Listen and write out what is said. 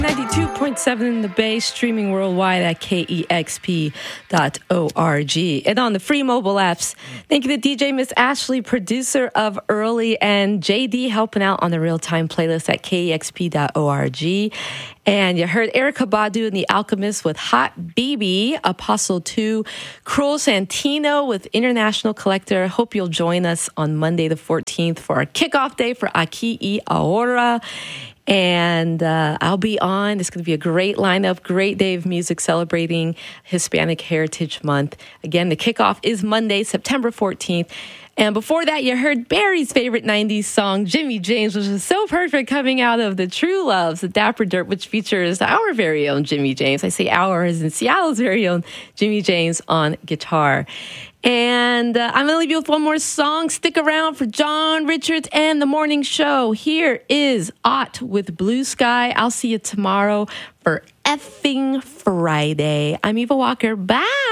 92.7 in the Bay, streaming worldwide at kexp.org and on the free mobile apps. Thank you to DJ Miss Ashley, producer of Early, and JD helping out on the real-time playlist at kexp.org. And you heard Erykah Badu and The Alchemist with Hot BB, Apostle 2, Cruel Santino with International Collector. Hope you'll join us on Monday the 14th for our kickoff day for Aquí y Ahora. And I'll be on. It's going to be a great lineup, great day of music celebrating Hispanic Heritage Month. Again, the kickoff is Monday, September 14th. And before that, you heard Barry's favorite 90s song, Jimmy James, which is so perfect, coming out of the True Loves, the Dapper Dirt, which features our very own Jimmy James. I say our as in Seattle's very own Jimmy James on guitar. And I'm going to leave you with one more song. Stick around for John Richards and The Morning Show. Here is Ott with Blue Sky. I'll see you tomorrow for effing Friday. I'm Eva Walker. Bye.